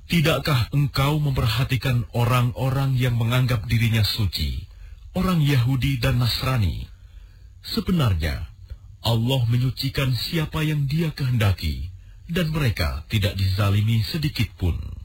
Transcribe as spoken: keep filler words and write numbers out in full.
Tidakkah engkau memperhatikan orang-orang yang menganggap dirinya suci, orang Yahudi dan Nasrani? Sebenarnya, Allah menyucikan siapa yang Dia kehendaki, dan mereka tidak dizalimi sedikit pun.